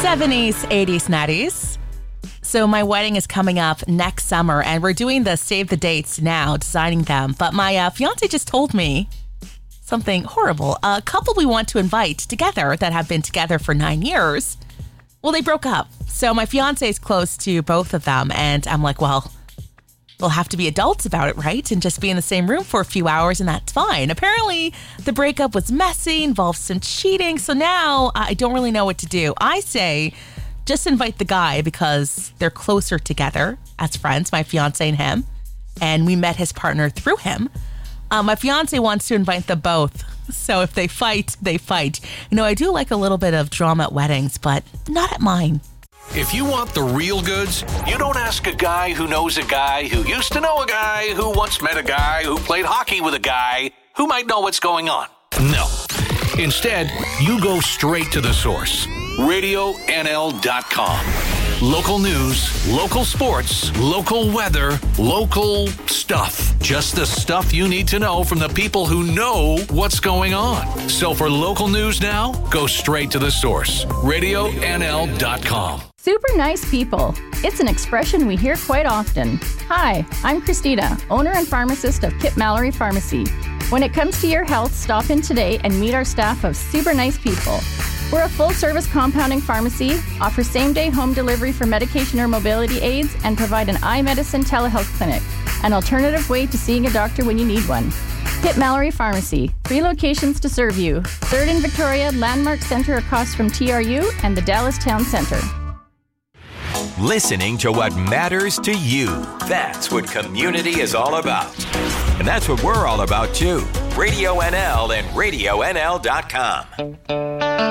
70s, 80s, 90s. So my wedding is coming up next summer, and we're doing the save the dates now, designing them. But my fiance just told me something horrible. A couple we want to invite together that have been together for 9 years, well, they broke up. So my fiance is close to both of them, and I'm like, well, we'll have to be adults about it, right? And just be in the same room for a few hours, and that's fine. Apparently, the breakup was messy, involved some cheating, so now I don't really know what to do. I say just invite the guy because they're closer together as friends, my fiance and him, and we met his partner through him. My fiance wants to invite them both, so if they fight, they fight. You know, I do like a little bit of drama at weddings, but not at mine. If you want the real goods, you don't ask a guy who knows a guy who used to know a guy who once met a guy who played hockey with a guy who might know what's going on. No. Instead, you go straight to the source. RadioNL.com. Local news, local sports, local weather, local stuff. Just the stuff you need to know from the people who know what's going on. So for local news now, go straight to the source. RadioNL.com. Super nice people. It's an expression we hear quite often. Hi, I'm Christina, owner and pharmacist of Kip Mallory Pharmacy. When it comes to your health, stop in today and meet our staff of super nice people. We're a full-service compounding pharmacy, offer same-day home delivery for medication or mobility aids, and provide an eye medicine telehealth clinic, an alternative way to seeing a doctor when you need one. Kip Mallory Pharmacy, 3 locations to serve you. 3rd in Victoria, Landmark Center across from TRU, and the Dallas Town Center. Listening to what matters to you. That's what community is all about. And that's what we're all about, too. Radio NL and RadioNL.com.